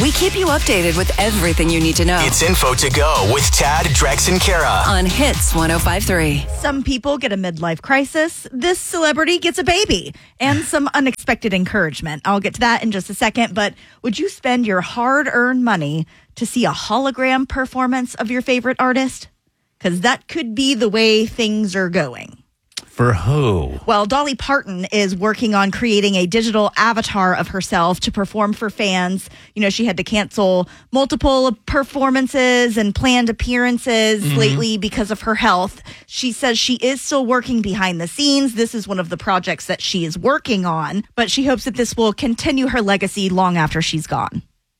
We keep you updated with everything you need to know. It's Info to Go with Tad, Drex, and Kara on Hits 105.3. Some people get a midlife crisis. This celebrity gets a baby and some unexpected encouragement. I'll get to that in just a second. But would you spend your hard-earned money to see a hologram performance of your favorite artist? Because that could be the way things are going. For who? Well, Dolly Parton is working on creating a digital avatar of herself to perform for fans. You know, she had to cancel multiple performances and planned appearances lately because of her health. She says she is still working behind the scenes. This is one of the projects that she is working on, but she hopes that this will continue her legacy long after she's gone.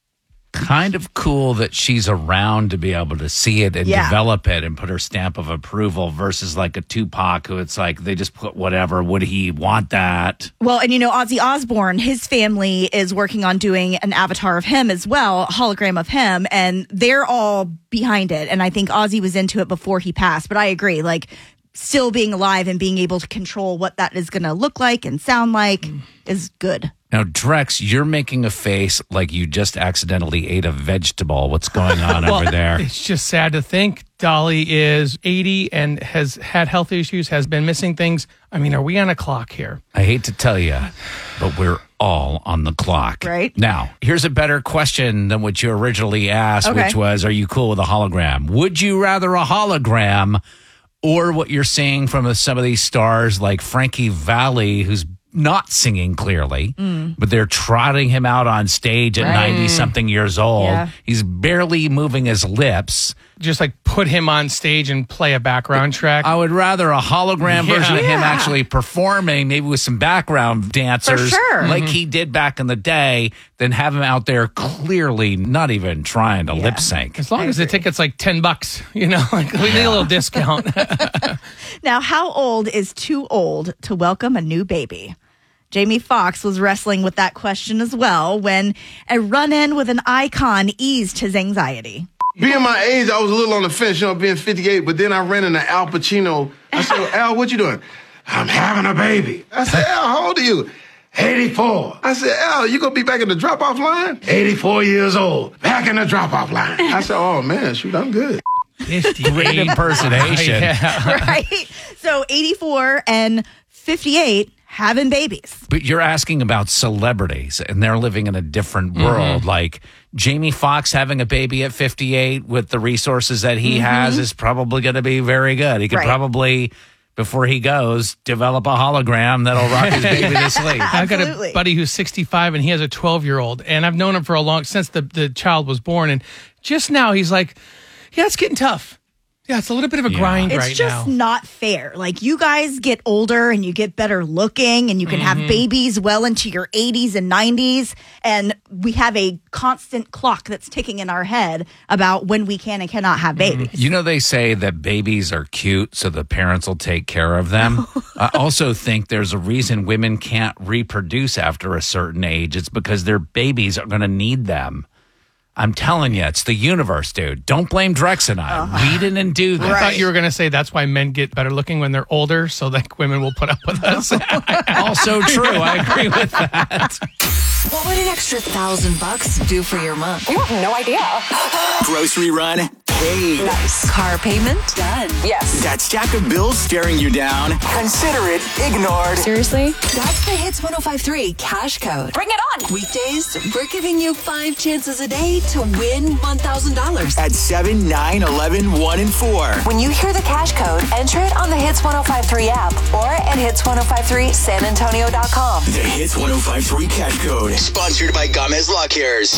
Kind of cool that she's around to be able to see it and develop it and put her stamp of approval versus like a Tupac who it's like they just put whatever. Would he want that? Well, and you know, Ozzy Osbourne, his family is working on doing an avatar of him as well, a hologram of him, and they're all behind it. And I think Ozzy was into it before he passed. But I agree, like still being alive and being able to control what that is going to look like and sound like is good. Now, Drex, you're making a face like you just accidentally ate a vegetable. What's going on over there? It's just sad to think Dolly is 80 and has had health issues, has been missing things. I mean, are we on a clock here? I hate to tell you, but we're all on the clock. Right. Now, here's a better question than what you originally asked, which was, are you cool with a hologram? Would you rather a hologram or what you're seeing from some of these stars like Frankie Valli, who's not singing clearly, but they're trotting him out on stage at 90-something years old. Yeah. He's barely moving his lips. Just like put him on stage and play a background track. I would rather a hologram version of him actually performing, maybe with some background dancers, For sure. like he did back in the day, than have him out there clearly not even trying to lip sync. As long as the ticket's like $10, you know, like we need a little discount. Now, how old is too old to welcome a new baby? Jamie Foxx was wrestling with that question as well when a run-in with an icon eased his anxiety. Being my age, I was a little on the fence, you know, being 58, but then I ran into Al Pacino. I said, Al, what you doing? I'm having a baby. I said, Al, how old are you? 84. I said, Al, you gonna be back in the drop-off line? 84 years old, back in the drop-off line. I said, oh, man, shoot, I'm good. Great impersonation. Right? So 84 and 58 having babies. But you're asking about celebrities, and they're living in a different world. Like Jamie Foxx having a baby at 58 with the resources that he has is probably going to be very good. He could probably, before he goes, develop a hologram that'll rock his baby to sleep. I've got a buddy who's 65 and he has a 12-year-old, and I've known him for since the child was born, and just now he's like, yeah, it's getting tough. Yeah, it's a little bit of a grind right now. It's just not fair. Like, you guys get older and you get better looking and you can have babies well into your 80s and 90s. And we have a constant clock that's ticking in our head about when we can and cannot have babies. You know, they say that babies are cute, so the parents will take care of them. I also think there's a reason women can't reproduce after a certain age. It's because their babies are going to need them. I'm telling you, it's the universe, dude. Don't blame Drex and I. We didn't do that. I thought you were going to say that's why men get better looking when they're older, so like women will put up with us. Also true. I agree with that. What would an extra $1,000 do for your month? No idea. Grocery run, paid. Nice. Car payment? Done. Yes. That stack of bills staring you down, consider it ignored. Seriously? That's the Hits 105.3 cash code. Bring it on. Weekdays, we're giving you 5 chances a day to win $1,000. At 7, 9, 11, 1, and 4. When you hear the cash code, enter it on the Hits 105.3 app or at hits1053sanantonio.com. The Hits 105.3 cash code. Sponsored by Gomez Law Cares.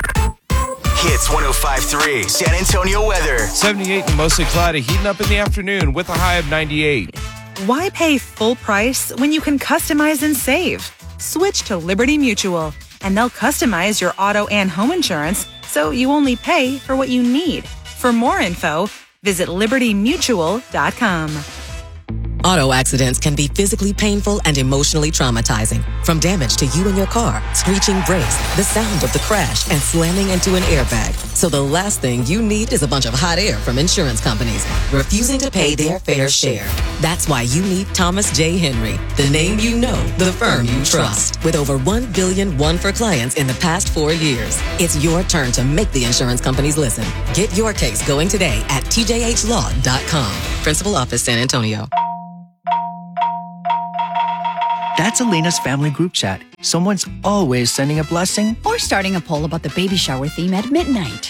Hits 105.3 San Antonio weather. 78 and mostly cloudy, heating up in the afternoon with a high of 98. Why pay full price when you can customize and save? Switch to Liberty Mutual, and they'll customize your auto and home insurance so you only pay for what you need. For more info, visit libertymutual.com. Auto accidents can be physically painful and emotionally traumatizing. From damage to you and your car, screeching brakes, the sound of the crash, and slamming into an airbag. So the last thing you need is a bunch of hot air from insurance companies refusing to pay their fair share. That's why you need Thomas J. Henry, the name you know, the firm you trust. With over $1 billion won for clients in the past 4 years. It's your turn to make the insurance companies listen. Get your case going today at tjhlaw.com. Principal Office, San Antonio. That's Elena's family group chat. Someone's always sending a blessing or starting a poll about the baby shower theme at midnight.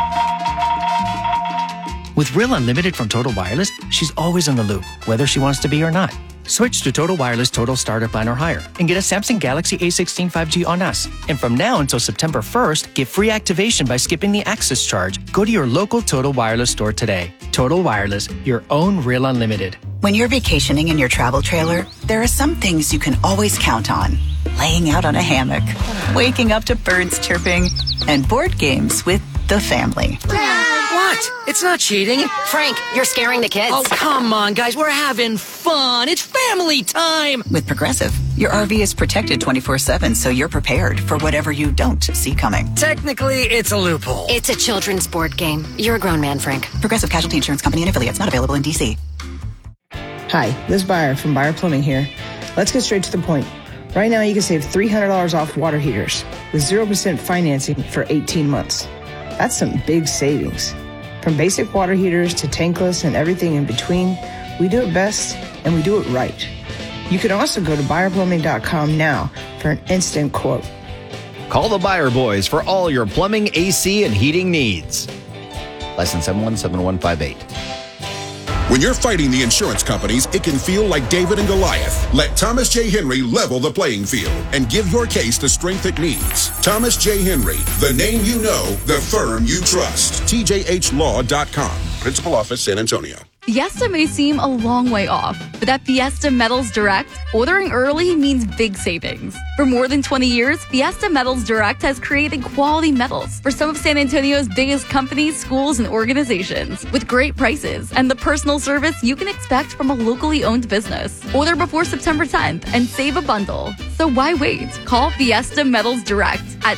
With Real Unlimited from Total Wireless, she's always in the loop, whether she wants to be or not. Switch to Total Wireless Total Starter Plan or higher and get a Samsung Galaxy A16 5G on us. And from now until September 1st, get free activation by skipping the access charge. Go to your local Total Wireless store today. Total Wireless, your own Real Unlimited. When you're vacationing in your travel trailer, there are some things you can always count on. Laying out on a hammock, waking up to birds chirping, and board games with the family. What? It's not cheating. Frank, you're scaring the kids. Oh, come on, guys. We're having fun. It's family time. With Progressive, your RV is protected 24/7, so you're prepared for whatever you don't see coming. Technically, it's a loophole. It's a children's board game. You're a grown man, Frank. Progressive Casualty Insurance Company and affiliates, not available in D.C. Hi, this is Buyer from Buyer Plumbing here. Let's get straight to the point. Right now, you can save $300 off water heaters with 0% financing for 18 months. That's some big savings. From basic water heaters to tankless and everything in between, we do it best and we do it right. You can also go to buyerplumbing.com now for an instant quote. Call the Buyer Boys for all your plumbing, AC, and heating needs. License 717158. When you're fighting the insurance companies, it can feel like David and Goliath. Let Thomas J. Henry level the playing field and give your case the strength it needs. Thomas J. Henry, the name you know, the firm you trust. TJHLaw.com. Principal Office, San Antonio. Fiesta may seem a long way off, but at Fiesta Metals Direct, ordering early means big savings. For more than 20 years, Fiesta Metals Direct has created quality metals for some of San Antonio's biggest companies, schools, and organizations, with great prices and the personal service you can expect from a locally owned business. Order before September 10th and save a bundle. So why wait? Call Fiesta Metals Direct at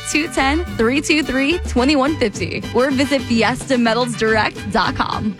210-323-2150 or visit fiestametalsdirect.com.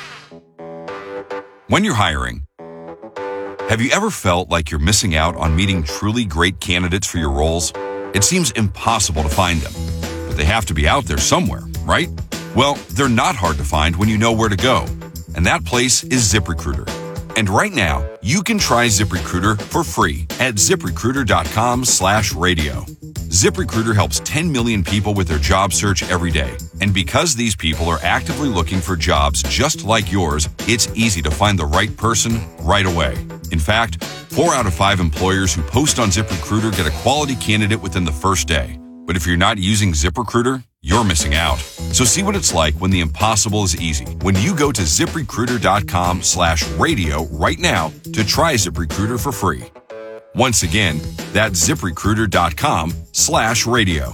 When you're hiring, have you ever felt like you're missing out on meeting truly great candidates for your roles? It seems impossible to find them, but they have to be out there somewhere, right? Well, they're not hard to find when you know where to go, and that place is ZipRecruiter. And right now, you can try ZipRecruiter for free at ZipRecruiter.com/radio. ZipRecruiter helps 10 million people with their job search every day. And because these people are actively looking for jobs just like yours, it's easy to find the right person right away. In fact, 4 out of 5 employers who post on ZipRecruiter get a quality candidate within the first day. But if you're not using ZipRecruiter, you're missing out. So see what it's like when the impossible is easy. When you go to ZipRecruiter.com/radio right now to try ZipRecruiter for free. Once again, that's ZipRecruiter.com/radio.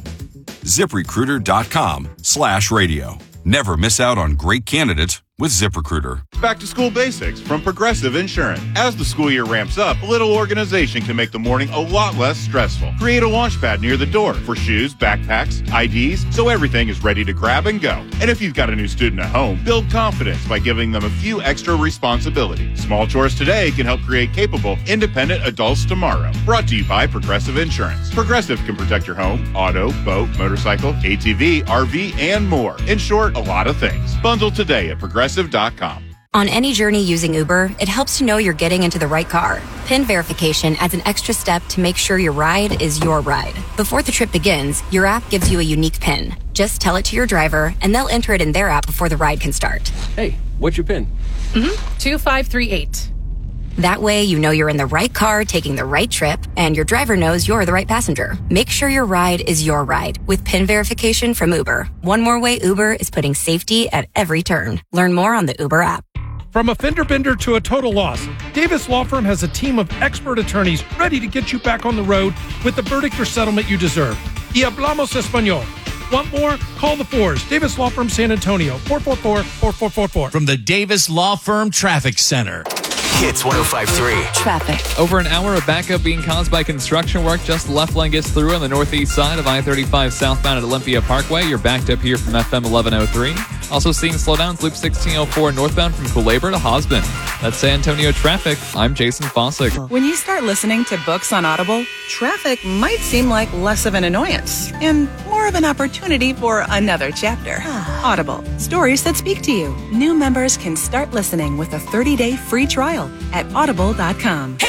ZipRecruiter.com/radio. Never miss out on great candidates with ZipRecruiter. Back to school basics from Progressive Insurance. As the school year ramps up, a little organization can make the morning a lot less stressful. Create a launch pad near the door for shoes, backpacks, IDs, so everything is ready to grab and go. And if you've got a new student at home, build confidence by giving them a few extra responsibilities. Small chores today can help create capable, independent adults tomorrow. Brought to you by Progressive Insurance. Progressive can protect your home, auto, boat, motorcycle, ATV, RV, and more. In short, a lot of things. Bundle today at Progressive.com. On any journey using Uber, it helps to know you're getting into the right car. PIN verification adds an extra step to make sure your ride is your ride. Before the trip begins, your app gives you a unique PIN. Just tell it to your driver, and they'll enter it in their app before the ride can start. Hey, what's your PIN? 2538. That way, you know you're in the right car taking the right trip, and your driver knows you're the right passenger. Make sure your ride is your ride with PIN verification from Uber. One more way Uber is putting safety at every turn. Learn more on the Uber app. From a fender bender to a total loss, Davis Law Firm has a team of expert attorneys ready to get you back on the road with the verdict or settlement you deserve. Y hablamos español. Want more? Call the Fours. Davis Law Firm, San Antonio, 444-4444. From the Davis Law Firm Traffic Center. Hits 105.3. Traffic. Over an hour of backup being caused by construction work. Just the left lane gets through on the northeast side of I-35 southbound at Olympia Parkway. You're backed up here from FM 1103. Also seeing slowdowns, Loop 1604 northbound from Culebra to Hosbin. That's San Antonio traffic. I'm Jason Fossick. When you start listening to books on Audible, traffic might seem like less of an annoyance and more of an opportunity for another chapter. Audible, stories that speak to you. New members can start listening with a 30-day free trial at audible.com.